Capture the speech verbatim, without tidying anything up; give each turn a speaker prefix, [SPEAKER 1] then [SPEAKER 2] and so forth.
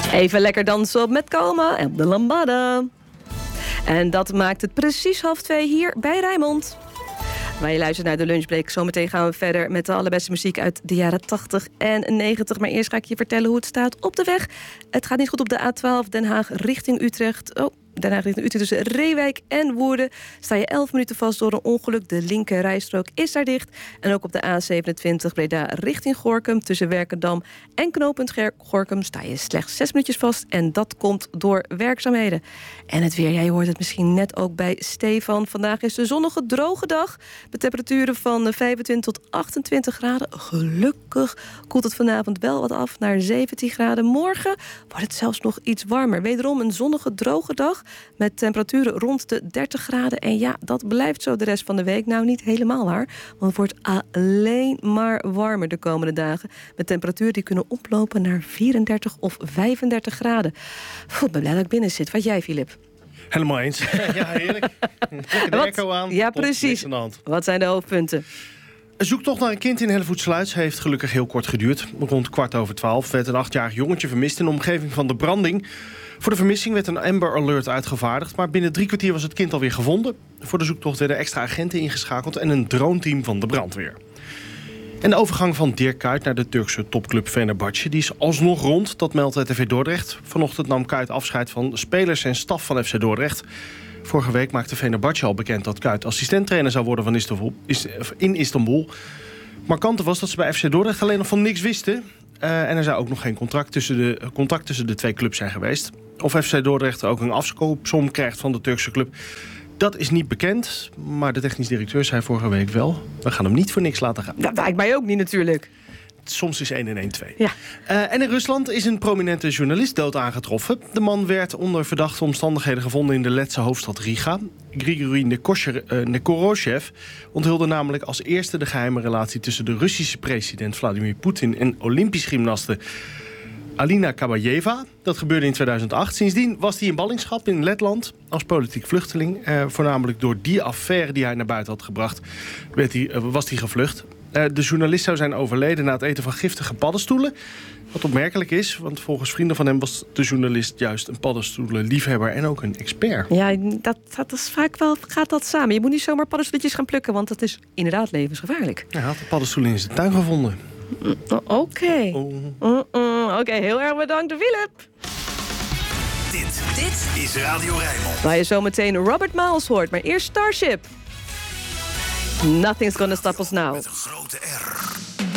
[SPEAKER 1] Even lekker dansen op met Coma en de Lambada. En dat maakt het precies half twee hier bij Rijnmond. Waar je luistert naar de lunchbreak. Zometeen gaan we verder met de allerbeste muziek uit de jaren tachtig en negentig. Maar eerst ga ik je vertellen hoe het staat op de weg. Het gaat niet goed op de A twaalf Den Haag richting Utrecht. Oh, Den Haag richting Utrecht tussen Reewijk en Woerden. Sta je elf minuten vast door een ongeluk. De linker rijstrook is daar dicht. En ook op de A zevenentwintig Breda richting Gorinchem tussen Werkendam en knooppunt Gorinchem sta je slechts zes minuutjes vast. En dat komt door werkzaamheden. En het weer, jij hoort het misschien net ook bij Stefan. Vandaag is de zonnige droge dag. Met temperaturen van vijfentwintig tot achtentwintig graden. Gelukkig koelt het vanavond wel wat af naar zeventien graden. Morgen wordt het zelfs nog iets warmer. Wederom een zonnige droge dag met temperaturen rond de dertig graden. En ja, dat blijft zo de rest van de week. Nou, niet helemaal waar, want het wordt alleen maar warmer de komende dagen. Met temperaturen die kunnen oplopen naar vierendertig of vijfendertig graden. Goed, ik ben blij dat ik binnen zit. Wat jij, Filip?
[SPEAKER 2] Helemaal eens. Ja, heerlijk. Lekker de echo aan.
[SPEAKER 1] Ja, precies. Wat zijn de hoofdpunten?
[SPEAKER 2] Een zoektocht naar een kind in Hellevoetsluis heeft gelukkig heel kort geduurd. Rond kwart over twaalf werd een achtjarig jongetje vermist in de omgeving van de branding. Voor de vermissing werd een Amber Alert uitgevaardigd, maar binnen drie kwartier was het kind alweer gevonden. Voor de zoektocht werden extra agenten ingeschakeld en een droneteam van de brandweer. En de overgang van Dirk Kuyt naar de Turkse topclub Fenerbahçe die is alsnog rond, dat meldt R T V Dordrecht. Vanochtend nam Kuyt afscheid van spelers en staf van F C Dordrecht. Vorige week maakte Fenerbahçe al bekend dat Kuyt assistenttrainer zou worden van Istanbul, in Istanbul. Markant was dat ze bij F C Dordrecht alleen nog van niks wisten. Uh, en er zou ook nog geen contract tussen de, contact tussen de twee clubs zijn geweest. Of F C Dordrecht ook een afkoopsom krijgt van de Turkse club, dat is niet bekend. Maar de technisch directeur zei vorige week wel, we gaan hem niet voor niks laten gaan.
[SPEAKER 1] Dat lijkt mij ook niet natuurlijk.
[SPEAKER 2] Soms is één en één twee.
[SPEAKER 1] Ja.
[SPEAKER 2] Uh, en in Rusland is een prominente journalist dood aangetroffen. De man werd onder verdachte omstandigheden gevonden in de Letse hoofdstad Riga. Grigori Nekoroshev onthulde namelijk als eerste de geheime relatie tussen de Russische president Vladimir Poetin en Olympisch gymnaste Alina Kabayeva. Dat gebeurde in tweeduizend acht. Sindsdien was hij in ballingschap in Letland als politiek vluchteling. Eh, voornamelijk door die affaire die hij naar buiten had gebracht, werd hij, uh, was hij gevlucht. Uh, de journalist zou zijn overleden na het eten van giftige paddenstoelen. Wat opmerkelijk is, want volgens vrienden van hem was de journalist juist een paddenstoelenliefhebber en ook een expert.
[SPEAKER 1] Ja, dat, dat is vaak wel, gaat dat samen. Je moet niet zomaar paddenstoeltjes gaan plukken, want dat is inderdaad levensgevaarlijk.
[SPEAKER 2] Hij had de paddenstoelen in zijn tuin gevonden.
[SPEAKER 1] Oké. Okay. Oh. Uh, uh, Oké, okay, heel erg bedankt, Philip.
[SPEAKER 3] Dit, dit is Radio Rijnmond.
[SPEAKER 1] Waar je zometeen Robert Miles hoort, maar eerst Starship. Nothing's gonna stop us now.
[SPEAKER 3] Met een grote R.